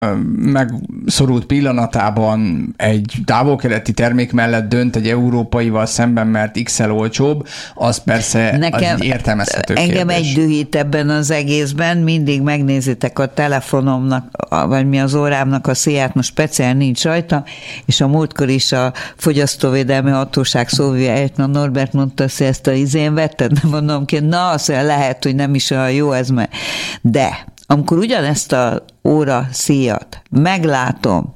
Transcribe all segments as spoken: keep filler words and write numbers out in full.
megszorult pillanatában egy távol-keleti termék mellett dönt egy európaival szemben, mert X-el olcsóbb, az persze nekem, az értelmezhető engem kérdés. egy dühít ebben az egészben, mindig megnézitek a telefonomnak, vagy mi az órámnak a széját, most speciál nincs rajta, és a múltkor is a Fogyasztóvédelmi Hatóság szóvivője Ejtna Norbert mondta, hogy ezt a izén vetted, nem mondom ki, na, azt lehet, hogy nem is olyan jó ez, mert de amikor ugyanezt a óra szíjat meglátom,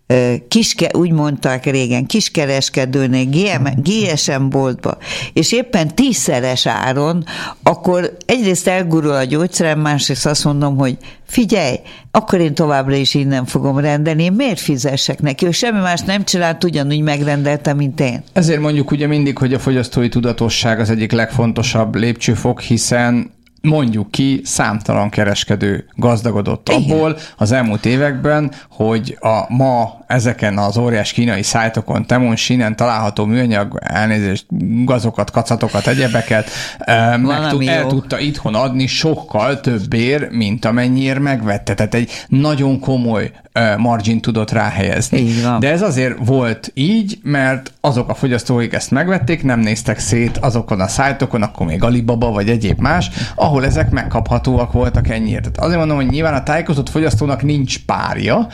kiske, úgy mondták régen, kiskereskedőnél, gé es em boltba, és éppen tízszeres áron, akkor egyrészt elgurul a gyógyszerem, másrészt azt mondom, hogy figyelj, akkor én továbbra is innen fogom rendelni, én miért fizessek neki? Ő semmi más nem csinált, ugyanúgy megrendelte, mint én. Ezért mondjuk ugye mindig, hogy a fogyasztói tudatosság az egyik legfontosabb lépcsőfok, hiszen mondjuk ki, számtalan kereskedő gazdagodott abból igen. az elmúlt években, hogy a ma ezeken az óriás kínai szájtokon, Temon, Shinen található műanyag, elnézést, gazokat, kacatokat, egyebeket meg tud, el tudta itthon adni sokkal többért, mint amennyiért megvette. Tehát egy nagyon komoly margin tudott ráhelyezni. De ez azért volt így, mert azok a fogyasztóik ezt megvették, nem néztek szét azokon a szájtokon, akkor még Alibaba vagy egyéb más, ahol ezek megkaphatóak voltak ennyiért. Tehát azért mondom, hogy nyilván a tájékozott fogyasztónak nincs párja,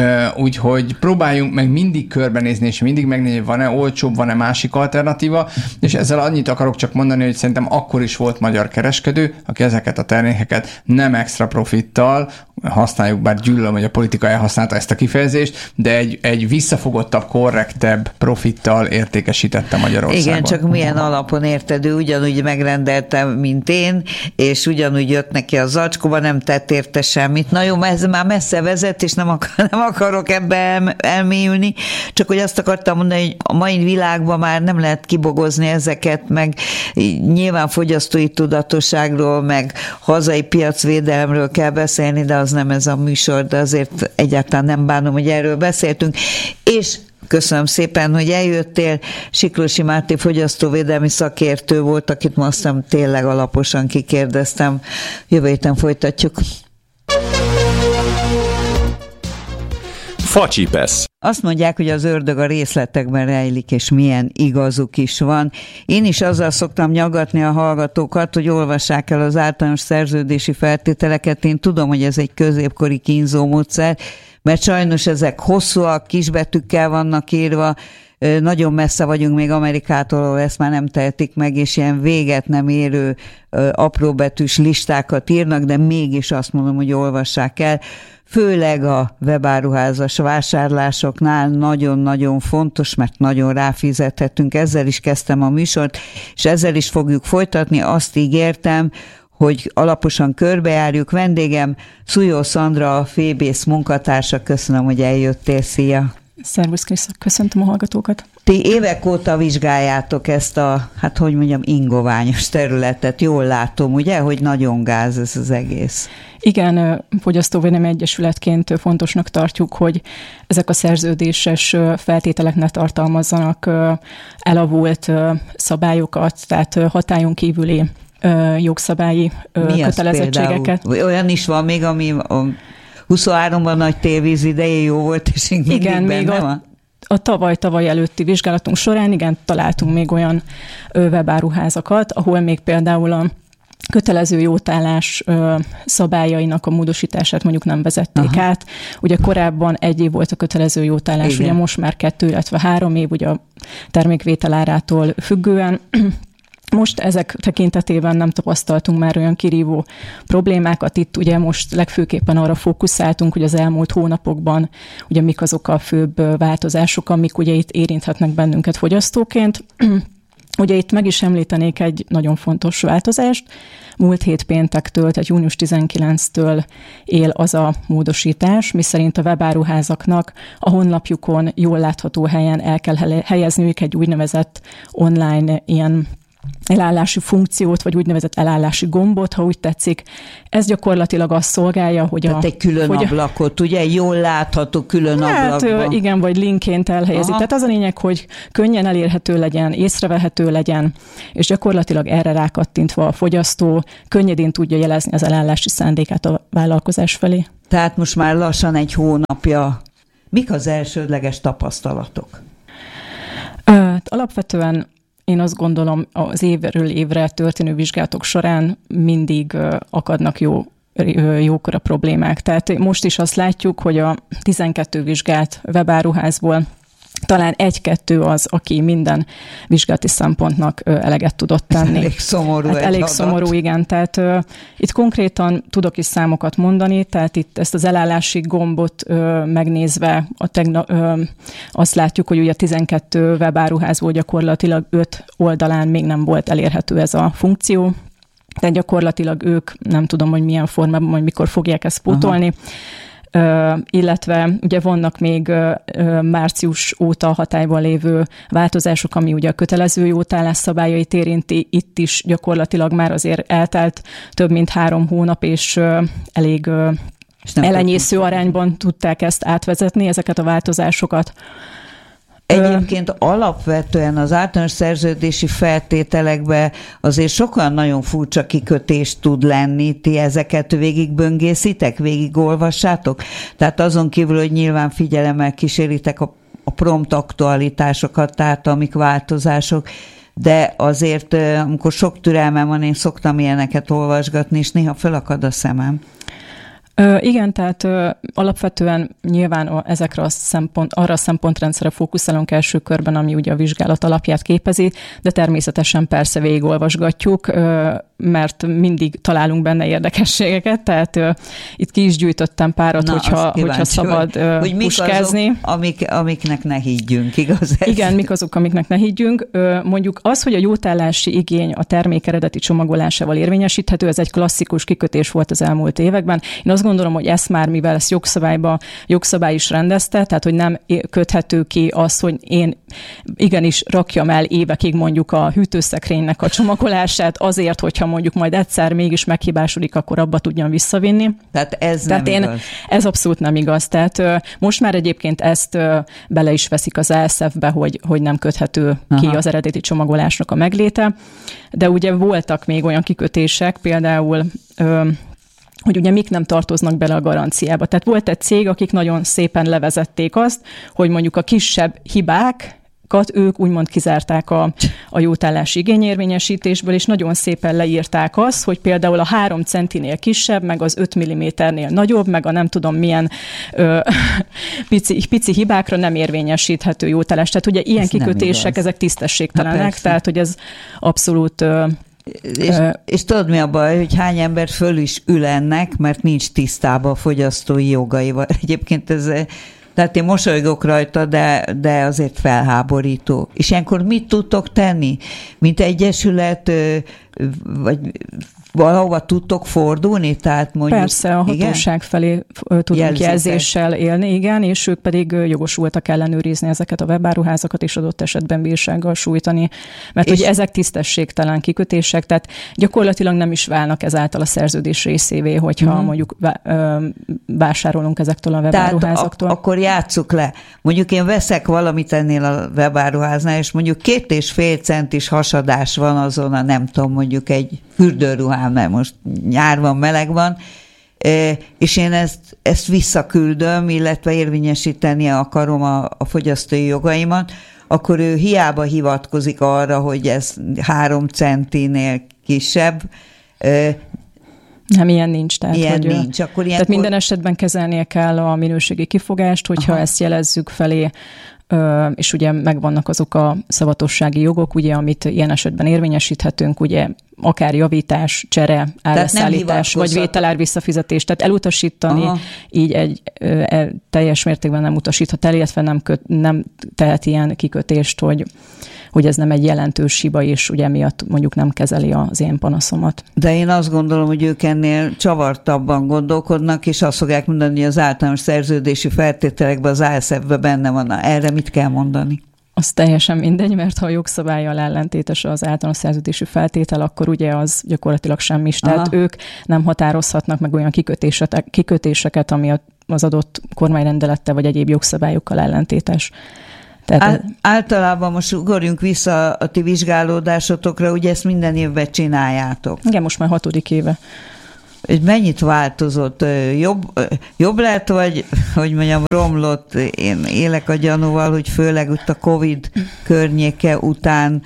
úgyhogy próbáljunk meg mindig körbenézni, és mindig megnézni, hogy van-e olcsóbb, van-e másik alternatíva, és ezzel annyit akarok csak mondani, hogy szerintem akkor is volt magyar kereskedő, aki ezeket a termékeket nem extra profittal, használjuk, bár gyűlölöm, hogy a politika elhasználta ezt a kifejezést, de egy, egy visszafogottabb, korrektebb profittal értékesítette Magyarországon. Igen, csak milyen alapon érted, ő ugyanúgy megrendelte, mint én, és ugyanúgy jött neki a zacskóba, nem tett érte semmit. Na jó, ez már messze vezet, és nem, akar, nem akarok ebbe el, elmélyülni, csak hogy azt akartam mondani, hogy a mai világban már nem lehet kibogozni ezeket, meg nyilván fogyasztói tudatosságról, meg hazai piacvédelemről kell beszélni, de az nem ez a műsor, de azért egyáltalán nem bánom, hogy erről beszéltünk. És köszönöm szépen, hogy eljöttél. Siklósi Máté fogyasztóvédelmi szakértő volt, akit ma aztán tényleg alaposan kikérdeztem. Jövő héten folytatjuk. Facsipesz. Azt mondják, hogy az ördög a részletekben rejlik, és milyen igazuk is van. Én is azzal szoktam nyaggatni a hallgatókat, hogy olvassák el az általános szerződési feltételeket. Én tudom, hogy ez egy középkori kínzó módszer, mert sajnos ezek hosszúak, kisbetűkkel vannak írva, nagyon messze vagyunk még Amerikától, ahol ezt már nem tehetik meg, és ilyen véget nem érő apróbetűs listákat írnak, de mégis azt mondom, hogy olvassák el. Főleg a webáruházas vásárlásoknál nagyon-nagyon fontos, mert nagyon ráfizethetünk. Ezzel is kezdtem a műsort, és ezzel is fogjuk folytatni. Azt ígértem, hogy alaposan körbejárjuk. Vendégem Szújó Szandra, a Fébész munkatársa. Köszönöm, hogy eljöttél. Szia! Szervusz, Krisz, köszöntöm a hallgatókat. Ti évek óta vizsgáljátok ezt a, hát hogy mondjam, ingoványos területet. Jól látom, ugye, hogy nagyon gáz ez az egész. Igen, Fogyasztóvédelmi Egyesületként fontosnak tartjuk, hogy ezek a szerződéses feltételek ne tartalmazzanak elavult szabályokat, tehát hatályon kívüli jogszabályi Mi kötelezettségeket. Olyan is van még, ami a huszonháromban nagy tévíz idején jó volt, és mindig igen, benne még a, van? a tavaly-tavaly előtti vizsgálatunk során, igen, találtunk még olyan webáruházakat, ahol még például a kötelező jótállás szabályainak a módosítását mondjuk nem vezették Aha. át. Ugye korábban egy év volt a kötelező jótállás, igen. Ugye most már kettő, illetve három év, ugye a termékvétel árától függően. Most ezek tekintetében nem tapasztaltunk már olyan kirívó problémákat. Itt ugye most legfőképpen arra fókuszáltunk, hogy az elmúlt hónapokban ugye mik azok a főbb változások, amik ugye itt érinthetnek bennünket fogyasztóként. Ugye itt meg is említenék egy nagyon fontos változást. Múlt hét péntektől, tehát június tizenkilencedikétől él az a módosítás, miszerint a webáruházaknak a honlapjukon jól látható helyen el kell helyezniük egy úgynevezett online ilyen elállási funkciót, vagy úgynevezett elállási gombot, ha úgy tetszik. Ez gyakorlatilag azt szolgálja, hogy Tehát a... egy külön hogy ablakot, ugye? Jól látható külön hát, ablakban. Igen, vagy linkként elhelyezi. Aha. Tehát az a lényeg, hogy könnyen elérhető legyen, észrevehető legyen, és gyakorlatilag erre rákattintva a fogyasztó könnyedén tudja jelezni az elállási szándékát a vállalkozás felé. Tehát most már lassan egy hónapja. Mik az elsődleges tapasztalatok? Alapvetően én azt gondolom, az évről évre történő vizsgálatok során mindig akadnak jó, jókora problémák. Tehát most is azt látjuk, hogy a tizenkét vizsgált webáruházból talán egy-kettő az, aki minden vizsgálati szempontnak eleget tudott tenni. Elég szomorú. Hát elég adat. szomorú, igen. Tehát uh, itt konkrétan tudok is számokat mondani, tehát itt ezt az elállási gombot uh, megnézve a tegna, uh, azt látjuk, hogy ugye tizenkét webáruházból gyakorlatilag öt oldalán még nem volt elérhető ez a funkció. Tehát gyakorlatilag ők, nem tudom, hogy milyen formában, majd mikor fogják ezt pótolni. Aha. Uh, illetve ugye vannak még uh, március óta hatályban lévő változások, ami ugye a kötelező jótállás szabályait érinti. Itt is gyakorlatilag már azért eltelt több mint három hónap, és uh, elég uh, elenyésző arányban tudták ezt átvezetni, ezeket a változásokat. Egyébként alapvetően az általános szerződési feltételekben azért sokan nagyon furcsa kikötés tud lenni. Ti ezeket végigböngészitek, végigolvassátok? Tehát azon kívül, hogy nyilván figyelemmel kíséritek a, a prompt aktualitásokat, tehát amik változások, de azért, amikor sok türelmem van, én szoktam ilyeneket olvasgatni, és néha fölakad a szemem. Ö, igen, tehát ö, alapvetően nyilván a, ezekre a szempont, arra a szempontrendszerre fókuszálunk első körben, ami ugye a vizsgálat alapját képezi, de természetesen persze végigolvasgatjuk, ö, mert mindig találunk benne érdekességeket, tehát ö, itt ki is gyűjtöttem párat, Na, hogyha, hogyha szabad ö, hogy puskázni. Mik azok, amik, amiknek ne higgyünk, igaz? Ez? Igen, mik azok, amiknek ne higgyünk. Ö, mondjuk az, hogy a jótállási igény a termék eredeti csomagolásával érvényesíthető, ez egy klasszikus kikötés volt az elmúlt években. Én azt gondolom, hogy ezt már, mivel ezt jogszabályba, jogszabály is rendezte, tehát hogy nem köthető ki az, hogy én igenis rakjam el évekig mondjuk a hűtőszekrénynek a csomagolását azért, hogyha mondjuk majd egyszer mégis meghibásodik, akkor abba tudjam visszavinni. Tehát ez tehát nem én, igaz. Ez abszolút nem igaz. Tehát uh, most már egyébként ezt uh, bele is veszik az á es ef-be, hogy, hogy nem köthető Aha. ki az eredeti csomagolásnak a megléte. De ugye voltak még olyan kikötések, például uh, hogy ugye mik nem tartoznak bele a garanciába. Tehát volt egy cég, akik nagyon szépen levezették azt, hogy mondjuk a kisebb hibákat ők úgymond kizárták a, a jótállási igényérvényesítésből, és nagyon szépen leírták azt, hogy például a három centinél kisebb, meg az öt milliméternél nagyobb, meg a nem tudom milyen ö, pici, pici hibákra nem érvényesíthető jótállás. Tehát ugye ilyen ez kikötések, ezek tisztességtelenek, tehát hogy ez abszolút... Ö, És, és tudod mi a baj, hogy hány ember föl is ül ennek, mert nincs tisztában a fogyasztói jogaival. Egyébként ez, tehát én mosolygok rajta, de, de azért felháborító. És ilyenkor mit tudtok tenni? Mint egyesület, vagy valahova tudtok fordulni? Tehát mondjuk, persze, a hatóság igen? felé tudunk Jelzetek. jelzéssel élni, igen, és ők pedig jogosultak ellenőrizni ezeket a webáruházakat, és adott esetben bírsággal sújtani, mert ugye ezek tisztességtelen kikötések, tehát gyakorlatilag nem is válnak ezáltal a szerződés részévé, hogyha uh-huh. mondjuk vásárolunk ezektől a webáruházaktól. Ak- akkor játsszuk le. Mondjuk én veszek valamit ennél a webáruháznál, és mondjuk két és fél centis hasadás van azon a nem tudom, mondjuk egy fürdőruhám, mert most nyár van, meleg van, és én ezt, ezt visszaküldöm, illetve érvényesíteni akarom a, a fogyasztói jogaimat, akkor ő hiába hivatkozik arra, hogy ez három centinél kisebb. Nem, ilyen nincs. Tehát, ilyen hogy, nincs. Akkor ilyenkor... Tehát minden esetben kezelnie kell a minőségi kifogást, hogyha Aha. ezt jelezzük felé, és ugye megvannak azok a szavatossági jogok, ugye, amit ilyen esetben érvényesíthetünk, ugye akár javítás, csere, árleszállítás, vagy vételár visszafizetés, tehát elutasítani Aha. így egy e, teljes mértékben nem utasíthat el, illetve nem, köt, nem tehet ilyen kikötést, hogy, hogy ez nem egy jelentős hiba, és ugye miatt mondjuk nem kezeli az én panaszomat. De én azt gondolom, hogy ők ennél csavartabban gondolkodnak, és azt fogják mondani, hogy az általános szerződési feltételekben az á es ef-ben benne van. Erre mit kell mondani? az teljesen mindegy, mert ha a jogszabállyal ellentétes az általános szerződési feltétel, akkor ugye az gyakorlatilag semmis. Aha. Tehát ők nem határozhatnak meg olyan kikötéseket, ami az adott kormányrendelettel vagy egyéb jogszabályokkal ellentétes. Tehát Á, általában most ugorjunk vissza a ti vizsgálódásotokra, ugye ezt minden évben csináljátok. Igen, most már hatodik éve. Mennyit változott? Jobb, jobb lett, vagy, hogy mondjam, romlott? Én élek a gyanúval, hogy főleg ott a Covid környéke után,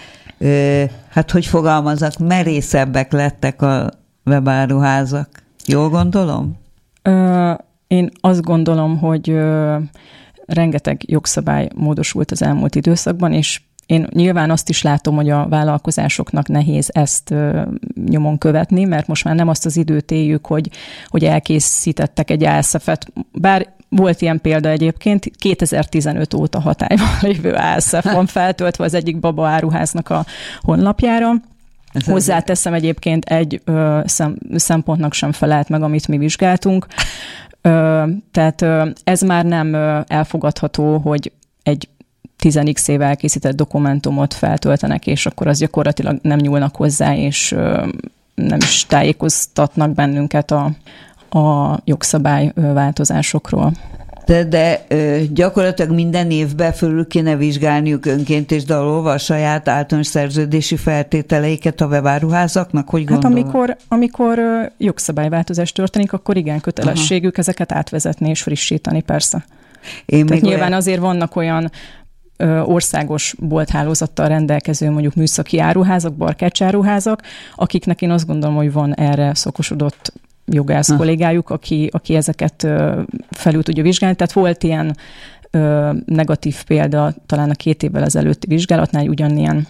hát hogy fogalmazok, merészebbek lettek a webáruházak. Jól gondolom? Ö, én azt gondolom, hogy ö, rengeteg jogszabály módosult az elmúlt időszakban, és én nyilván azt is látom, hogy a vállalkozásoknak nehéz ezt ö, nyomon követni, mert most már nem azt az időt éljük, hogy, hogy elkészítettek egy á es ef-et, bár volt ilyen példa egyébként, kétezer-tizenöt óta hatályban lévő á es ef van feltöltve az egyik baba áruháznak a honlapjára. Ez Hozzáteszem egyébként egy ö, szem, szempontnak sem felelt meg, amit mi vizsgáltunk. Ö, tehát ö, ez már nem ö, elfogadható, hogy egy tíz x éve elkészített dokumentumot feltöltenek, és akkor az gyakorlatilag nem nyúlnak hozzá, és ö, nem is tájékoztatnak bennünket a, a jogszabály változásokról. De, de gyakorlatilag minden évben fölül kéne vizsgálniuk önként és dalolva a saját általános szerződési feltételeiket a webáruházaknak? Hogy hát amikor, amikor jogszabályváltozás történik, akkor igen, kötelességük Aha. ezeket átvezetni és frissíteni, persze. Én Tehát nyilván olyan... azért vannak olyan ö, országos bolthálózattal rendelkező mondjuk műszaki áruházak, barkácsáruházak, akiknek én azt gondolom, hogy van erre szakosodott jogász ha. kollégájuk, aki, aki ezeket ö, felül tudja vizsgálni. Tehát volt ilyen ö, negatív példa talán a két évvel ezelőtti vizsgálatnál, ugyanilyen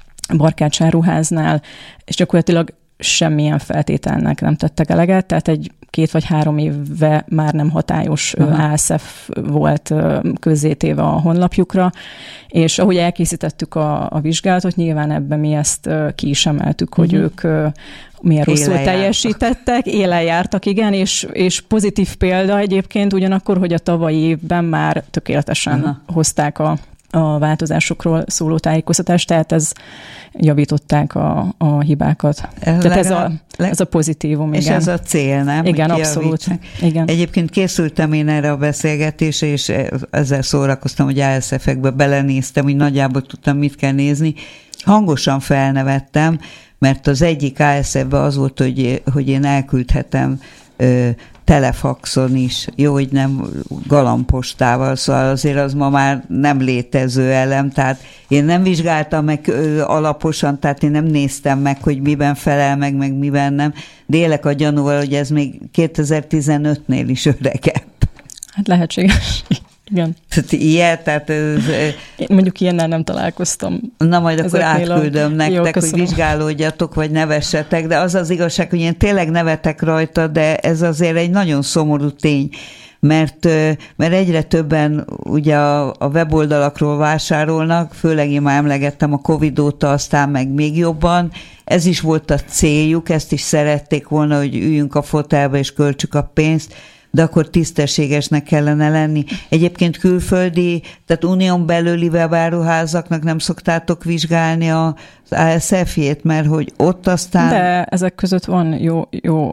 barkácsáruháznál, és gyakorlatilag semmilyen feltételnek nem tettek eleget, tehát egy két vagy három éve már nem hatályos Aha. á es ef volt közzétéve a honlapjukra, és ahogy elkészítettük a, a vizsgálatot, nyilván ebben mi ezt ki is emeltük, uh-huh. hogy ők milyen rosszul élen teljesítettek, élen jártak, igen, és, és pozitív példa egyébként ugyanakkor, hogy a tavalyi évben már tökéletesen Aha. hozták a a változásokról szóló tájékoztatást, tehát ez javították a, a hibákat. Ez tehát ez a, ez a pozitívum, és igen. És ez a cél, nem? Igen, abszolút. Igen. Egyébként készültem én erre a beszélgetésre, és ezzel szórakoztam, hogy á es ef-ekbe belenéztem, hogy nagyjából tudtam, mit kell nézni. Hangosan felnevettem, mert az egyik á es ef-ben az volt, hogy, hogy én elküldhetem ö, telefaxon is, jó, hogy nem galambostával, szóval azért az ma már nem létező elem, tehát én nem vizsgáltam meg ö, alaposan, tehát én nem néztem meg, hogy miben felel meg, meg miben nem, de élek a gyanúval, hogy ez még kétezer-tizenötnél is öregebb. Hát lehetséges. Igen. Tehát ilyen, tehát... Ez, Én mondjuk ilyennel nem találkoztam. Na majd akkor átküldöm a... nektek, Jó, hogy vizsgálódjatok, vagy nevessetek, de az az igazság, hogy én tényleg nevetek rajta, de ez azért egy nagyon szomorú tény, mert, mert egyre többen ugye a, a weboldalakról vásárolnak, főleg én már emlegettem a Covid óta, aztán meg még jobban. Ez is volt a céljuk, ezt is szerették volna, hogy üljünk a fotelbe és költsük a pénzt, de akkor tisztességesnek kellene lenni. Egyébként külföldi, tehát unión belüli webáruházaknak nem szoktátok vizsgálni az á es ef-jét, mert hogy ott aztán... De ezek között van jó, jó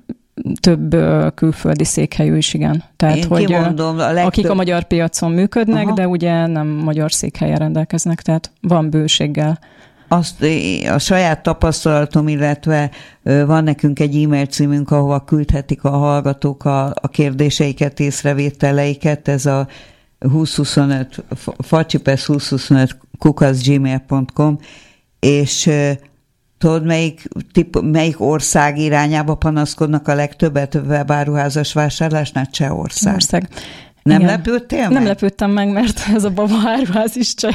több külföldi székhelyű is, igen. Tehát, Én hogy kimondom, a legtöbb... akik a magyar piacon működnek, Aha. de ugye nem magyar székhelyen rendelkeznek, tehát van bőséggel. Azt a saját tapasztalatom, illetve van nekünk egy e-mail címünk, ahova küldhetik a hallgatók a, a kérdéseiket, észrevételeiket, ez a húsz-huszonöt, facsipesz húsz-huszonöt kukac gmail pont com, és tudod, melyik, tip, melyik ország irányába panaszkodnak a legtöbbet webáruházas vásárlásnál? Csehország. Ország. Nem igen. lepődtél meg? Nem lepődtem meg, mert ez a baba áruház is cseh.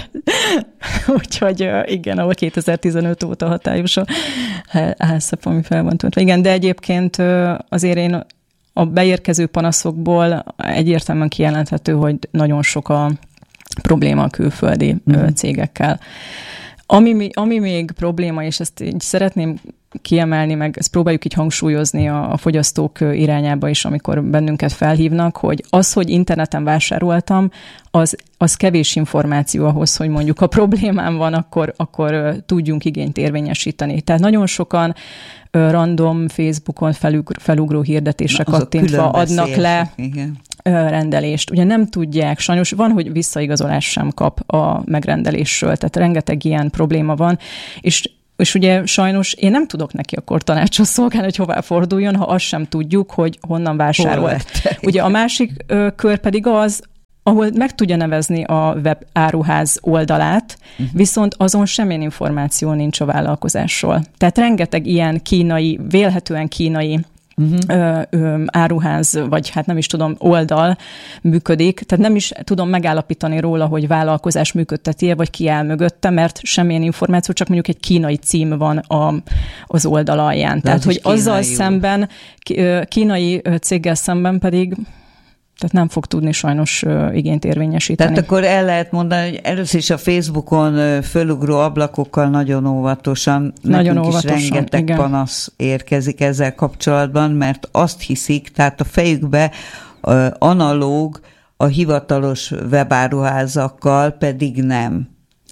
Úgyhogy igen, ahol kétezer-tizenöt óta hatályos a á es ef, ami fel van töltve. Igen, de egyébként azért én a beérkező panaszokból egyértelműen kijelenthető, hogy nagyon sok a probléma a külföldi mm. cégekkel. Ami, ami még probléma, és ezt így szeretném kiemelni, meg ezt próbáljuk így hangsúlyozni a, a fogyasztók irányába is, amikor bennünket felhívnak, hogy az, hogy interneten vásároltam, az, az kevés információ ahhoz, hogy mondjuk a problémám van, akkor, akkor tudjunk igényt érvényesíteni. Tehát nagyon sokan random Facebookon felugr, felugró hirdetésre Na, kattintva adnak le igen. rendelést. Ugye nem tudják, sajnos van, hogy visszaigazolás sem kap a megrendelésről, tehát rengeteg ilyen probléma van, és És ugye sajnos én nem tudok neki akkor tanácsot szolgálni, hogy hová forduljon, ha azt sem tudjuk, hogy honnan vásárolt. Ugye a másik ö, kör pedig az, ahol meg tudja nevezni a web áruház oldalát, uh-huh. viszont azon semmilyen információ nincs a vállalkozásról. Tehát rengeteg ilyen kínai, vélhetően kínai Uh-huh. Ö, ö, áruház, vagy hát nem is tudom, oldal működik, tehát nem is tudom megállapítani róla, hogy vállalkozás működteti-e, vagy ki áll mögötte, mert semmilyen információ, csak mondjuk egy kínai cím van a, az oldal alján. Tehát, hogy azzal szemben, kínai céggel szemben pedig tehát nem fog tudni sajnos uh, igényt érvényesíteni. Tehát akkor el lehet mondani, hogy először is a Facebookon uh, fölugró ablakokkal nagyon óvatosan, nagyon nekünk óvatosan, is rengeteg igen. panasz érkezik ezzel kapcsolatban, mert azt hiszik, tehát a fejükbe uh, analóg a hivatalos webáruházakkal pedig nem.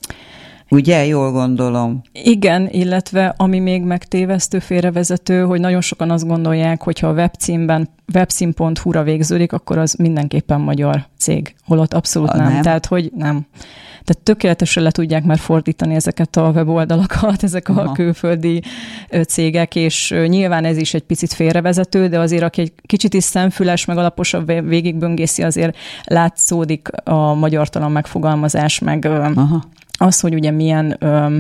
Ugye? Jól gondolom. Igen, illetve ami még megtévesztő, félrevezető, hogy nagyon sokan azt gondolják, hogyha a webcímben webcím pont hu-ra végződik, akkor az mindenképpen magyar cég. Holott abszolút nem. nem. Tehát, hogy nem. Tehát tökéletesen le tudják már fordítani ezeket a weboldalakat, ezek a Aha. külföldi cégek, és nyilván ez is egy picit félrevezető, de azért aki egy kicsit is szemfüles, meg alaposabb végigböngészi, azért látszódik a magyartalan megfogalmazás, meg Aha. az, hogy ugye milyen ö,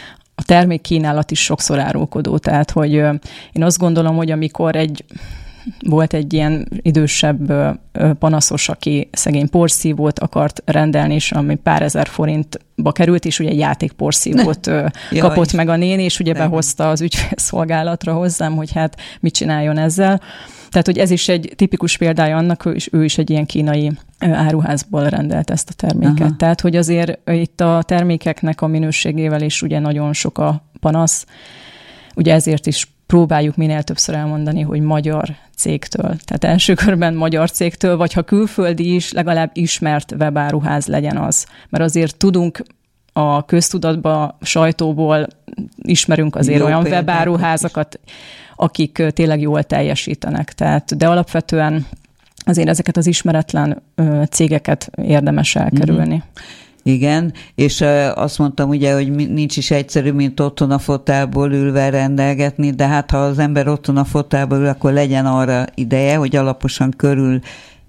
a termékkínálat is sokszor árulkodó. Tehát, hogy ö, én azt gondolom, hogy amikor egy volt egy ilyen idősebb ö, panaszos, aki szegény porszívót akart rendelni, és ami pár ezer forintba került, és ugye egy játék porszívót ö, kapott meg a néni, és ugye Nem. behozta az ügyfélszolgálatra hozzám, hogy hát mit csináljon ezzel. Tehát, hogy ez is egy tipikus példája annak, és ő is egy ilyen kínai áruházból rendelt ezt a terméket. Aha. Tehát, hogy azért itt a termékeknek a minőségével is ugye nagyon sok a panasz. Ugye ezért is próbáljuk minél többször elmondani, hogy magyar cégtől. Tehát első körben magyar cégtől, vagy ha külföldi is, legalább ismert webáruház legyen az. Mert azért tudunk a köztudatba, sajtóból ismerünk azért Jó olyan példát, webáruházakat, akik tényleg jól teljesítenek. Tehát, de alapvetően azért ezeket az ismeretlen ö, cégeket érdemes elkerülni. Mm-hmm. Igen, és azt mondtam ugye, hogy nincs is egyszerű, mint otthon a fotelból ülve rendelgetni, de hát ha az ember otthon a fotelból ül, akkor legyen arra ideje, hogy alaposan körül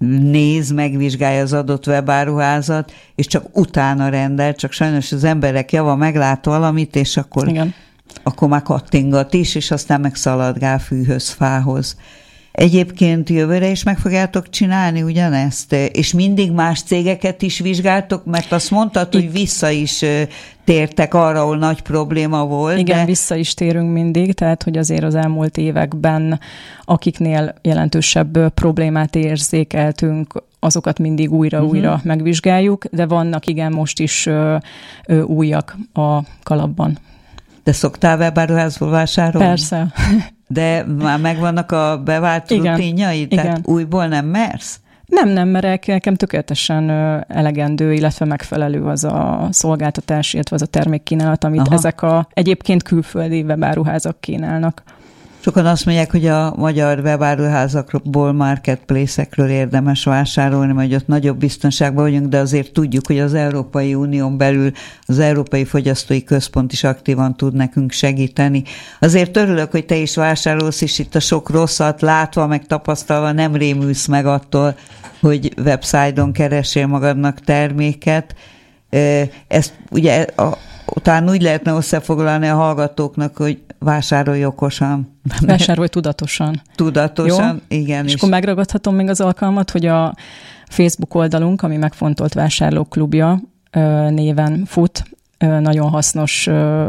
néz, megvizsgálja az adott webáruházat, és csak utána rendel, csak sajnos az emberek java meglát valamit, és akkor, Igen. akkor már kattingat is, és aztán meg szaladgál fűhöz, fához. Egyébként jövőre is meg fogjátok csinálni ugyanezt? És mindig más cégeket is vizsgáltok, mert azt mondtad, hogy vissza is tértek arra, ahol nagy probléma volt. Igen, de... vissza is térünk mindig, tehát hogy azért az elmúlt években, akiknél jelentősebb problémát érzékeltünk, azokat mindig újra-újra uh-huh. megvizsgáljuk, de vannak igen most is ö, ö, újak a kalapban. De szoktál webáruházból vásárolni? Persze. De már megvannak a bevált igen, rutinjai? Tehát igen. újból nem mersz? Nem, nem merek. Nekem tökéletesen elegendő, illetve megfelelő az a szolgáltatás, illetve az a termékkínálat, amit Aha. ezek a egyébként külföldi webáruházak kínálnak. Sokan azt mondják, hogy a magyar webáruházakból, marketplace-ekről érdemes vásárolni, mert ott nagyobb biztonságban vagyunk, de azért tudjuk, hogy az Európai Unión belül az Európai Fogyasztói Központ is aktívan tud nekünk segíteni. Azért örülök, hogy te is vásárolsz, és itt a sok rosszat látva, meg tapasztalva nem rémülsz meg attól, hogy websájton keresél magadnak terméket. Ezt ugye a utána úgy lehetne összefoglalni a hallgatóknak, hogy vásárolj okosan. Vásárolj tudatosan. Tudatosan, Jó? igen. És, és akkor megragadhatom még az alkalmat, hogy a Facebook oldalunk, ami Megfontolt Vásárlók Klubja néven fut, nagyon hasznos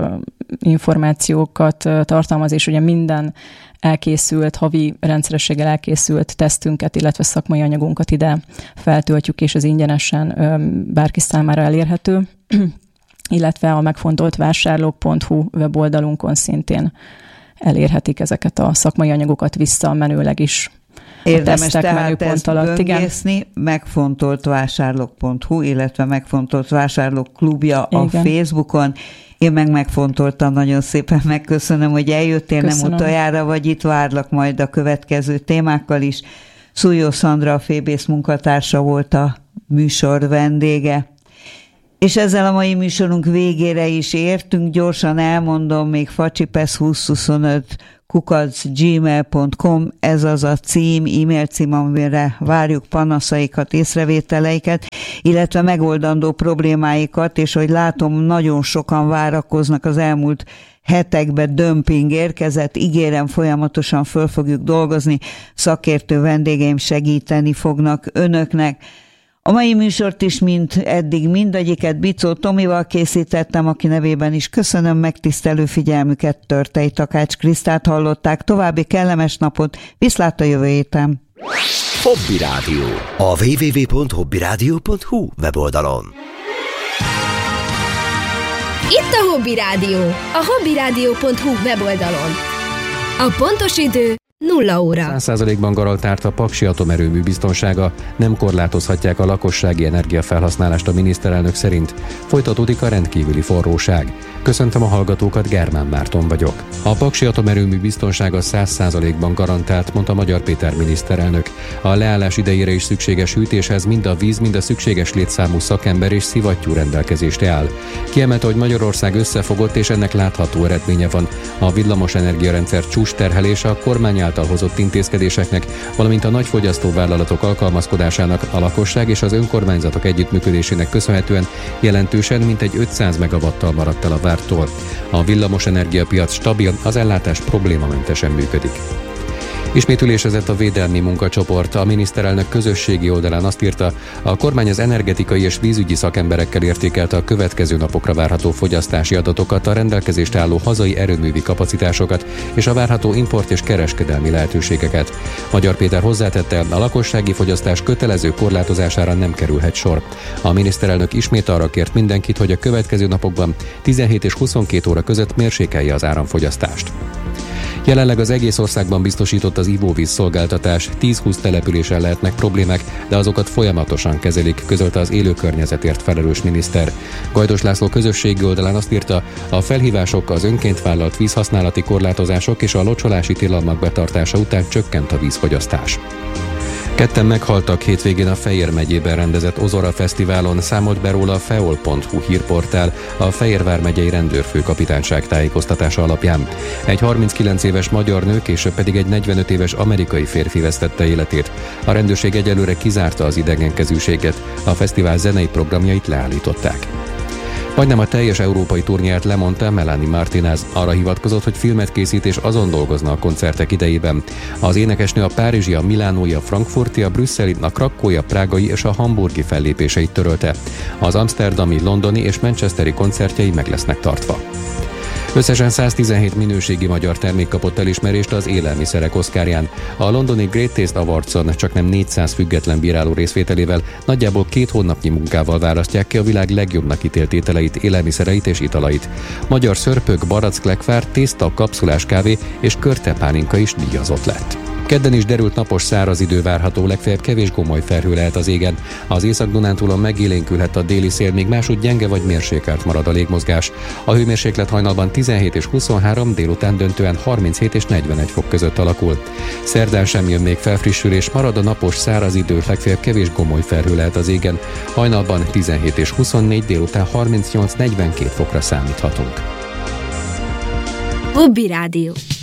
információkat tartalmaz, és ugye minden elkészült, havi rendszerességgel elkészült tesztünket, illetve szakmai anyagunkat ide feltöltjük, és ez ingyenesen bárki számára elérhető, illetve a megfontoltvásárlók pont hu weboldalunkon szintén elérhetik ezeket a szakmai anyagokat visszamenőleg is. Érdemes tehát ezt böngészni, megfontoltvásárlók pont hu, illetve Megfontolt Vásárlók Klubja a Igen. Facebookon. Én meg megfontoltam, nagyon szépen megköszönöm, hogy eljöttél, Köszönöm. nem utoljára vagy itt, várlak majd a következő témákkal is. Szújó Szandra, a Fébész munkatársa volt a műsor vendége. És ezzel a mai műsorunk végére is értünk, gyorsan elmondom, még facsipesz húsz huszonöt kukac gmail pont com, ez az a cím, e-mail cím, amire várjuk panaszaikat, észrevételeiket, illetve megoldandó problémáikat, és hogy látom, nagyon sokan várakoznak, az elmúlt hetekben dömping érkezett, ígérem, folyamatosan föl fogjuk dolgozni, szakértő vendégeim segíteni fognak önöknek. A mai műsort is, mint eddig mindegyiket Bicó Tomival készítettem, aki nevében is köszönöm megtisztelő figyelmüket, Törtei Takács Krisztát hallották. További kellemes napot, viszlát a jövő héten. Hobby Rádió. A double-u double-u double-u pont hobby rádió pont hu weboldalon. Itt a Hobby Rádió, a hobby rádió pont hu weboldalon. A pontos idő nulla óra. száz százalékban garantált a Paksi atomerőmű biztonsága, nem korlátozhatják a lakossági energiafelhasználást a miniszterelnök szerint. Folytatódik a rendkívüli forróság. Köszöntöm a hallgatókat, Germán Márton vagyok. A Paksi atomerőmű biztonsága száz százalékban garantált, mondta Magyar Péter miniszterelnök. A leállás idejére is szükséges hűtéshez mind a víz, mind a szükséges létszámú szakember és szivattyú rendelkezésre áll. Kiemelte, hogy Magyarország összefogott, és ennek látható eredménye van. A villamos energiarendszer csúcs terhelése a kormány által hozott intézkedéseknek, valamint a nagyfogyasztó vállalatok alkalmazkodásának, a lakosság és az önkormányzatok együttműködésének köszönhetően jelentősen mintegy ötszáz megawattal maradt el a vártól. A villamos energiapiac stabil, az ellátás problémamentesen működik. Ismét ülésezett a védelmi munkacsoport. A miniszterelnök közösségi oldalán azt írta, a kormány az energetikai és vízügyi szakemberekkel értékelte a következő napokra várható fogyasztási adatokat, a rendelkezésre álló hazai erőművi kapacitásokat és a várható import és kereskedelmi lehetőségeket. Magyar Péter hozzátette, a lakossági fogyasztás kötelező korlátozására nem kerülhet sor. A miniszterelnök ismét arra kért mindenkit, hogy a következő napokban tizenhét és huszonkét óra között mérsékelje az áramfogyasztást. Jelenleg az egész országban biztosított az ivóvíz szolgáltatás, tíz-húsz településen lehetnek problémák, de azokat folyamatosan kezelik, közölte az élő környezetért felelős miniszter. Gajdos László közösségi oldalán azt írta, a felhívások, az önként vállalt vízhasználati korlátozások és a locsolási tilalmak betartása után csökkent a vízfogyasztás. Ketten meghaltak hétvégén a Fejér megyében rendezett Ozora Fesztiválon, számolt be róla a feol pont hu hírportál, a Fehérvár megyei rendőrfőkapitányság tájékoztatása alapján. Egy harminckilenc éves magyar nő, később pedig egy negyvenöt éves amerikai férfi vesztette életét. A rendőrség egyelőre kizárta az idegenkezűséget, a fesztivál zenei programjait leállították. Majdnem a teljes európai turnéját lemondta Melanie Martinez, arra hivatkozott, hogy filmet készít és azon dolgozna a koncertek idejében. Az énekesnő a párizsi, a milánói, a frankfurti, a brüsszeli, a krakkói, a prágai és a hamburgi fellépéseit törölte. Az amsterdami, londoni és manchesteri koncertjei meg lesznek tartva. Összesen száztizenhét minőségi magyar termék kapott elismerést az élelmiszerek oszkárján. A londoni Great Taste Awardson csaknem négyszáz független bíráló részvételével nagyjából két hónapnyi munkával választják ki a világ legjobbnak ítélt ételeit, élelmiszereit és italait. Magyar szörpök, barack lekvár, tészta, kapszulás kávé és körte pálinka is díjazott lett. Kedden is derült napos száraz idő várható, legfeljebb kevés gomoly felhő lehet az égen. Az Észak-Dunántúlon megélénkülhet a déli szél, még máshogy gyenge vagy mérsékelt marad a légmozgás. A hőmérséklet hajnalban tizenhét és huszonhárom, délután döntően harminchét és negyvenegy fok között alakul. Szerdán sem jön még felfrissülés, marad a napos száraz idő, legfeljebb kevés gomoly felhő lehet az égen. Hajnalban tizenhét és huszonnégy, délután harmincnyolc-negyvenkét fokra számíthatunk. Hobby Rádió.